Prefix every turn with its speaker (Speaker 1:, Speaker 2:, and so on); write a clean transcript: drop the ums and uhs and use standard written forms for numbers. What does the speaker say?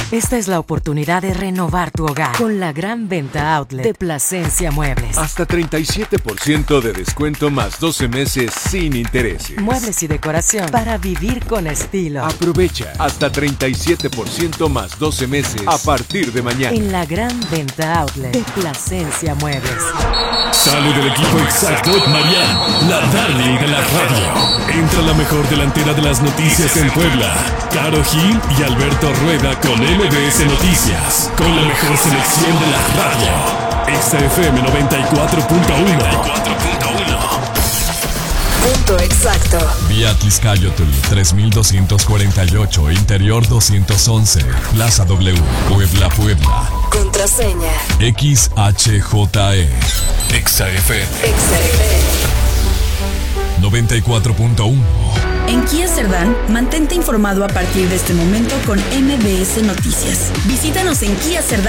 Speaker 1: Esta es la oportunidad de renovar tu hogar con la gran venta outlet de Plasencia Muebles.
Speaker 2: Hasta 37% de descuento más 12 meses sin intereses.
Speaker 1: Muebles y decoración para vivir con estilo.
Speaker 2: Aprovecha hasta 37% más 12 meses a partir de mañana.
Speaker 1: En la gran venta outlet de Plasencia Muebles.
Speaker 3: Sale del equipo exacto Marianne, la darling de la radio. Entra la mejor delantera de las noticias en Puebla. Caro Gil y Alberto Rueda con MBS Noticias. Con la mejor selección de la radio. XFM 94.1.
Speaker 4: Punto exacto.
Speaker 3: Vía Tliscayotl 3248, Interior 211, Plaza W, Puebla, Puebla.
Speaker 4: Contraseña
Speaker 3: XHJE. XFM 94.1.
Speaker 5: En Kia Cerdán, mantente informado a partir de este momento con MBS Noticias. Visítanos en Kia Cerdán.